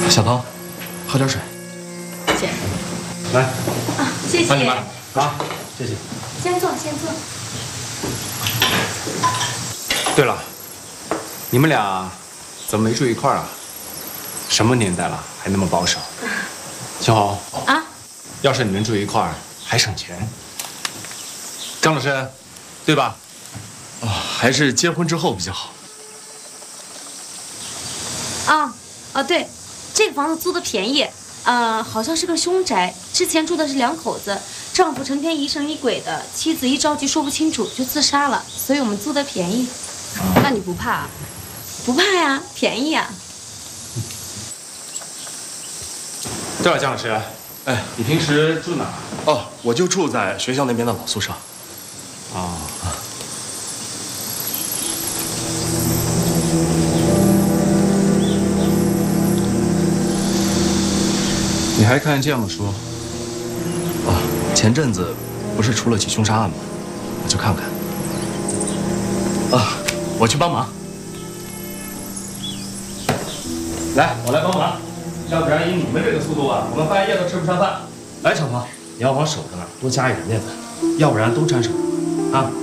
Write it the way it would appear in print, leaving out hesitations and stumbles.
小涛，喝点水。 姐， 来啊，谢谢。 帮你们啊，谢谢。 先坐，先坐。 对了，你们俩怎么没住一块儿啊？什么年代了，还那么保守？小红啊， 要是你们住一块儿，还省钱。张老师，对吧？ 哦，还是结婚之后比较好。 对，这个房子租的便宜，好像是个凶宅。之前住的是2口子，丈夫成天疑神疑鬼的，妻子一着急说不清楚就自杀了，所以我们租的便宜。那你不怕啊？不怕呀，便宜呀。 对了，姜老师， 哎， 你平时住哪儿？ 哦，我就住在学校那边的老宿舍。 啊。你还看这样的书？ 哦，前阵子不是出了起凶杀案吗？我去看看。啊，我去帮忙。 来，我来帮忙。要不然以你们这个速度啊，我们半夜都吃不上饭。 来，小芳，你要往手上多加一点面粉，要不然都沾上了啊。